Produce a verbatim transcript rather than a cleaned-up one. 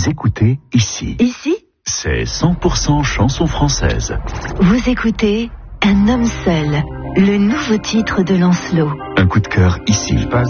Vous écoutez ici. Ici, C'est cent pour cent chanson française. vous écoutez Un homme seul, le nouveau titre de Lancelot. Un coup de cœur ici.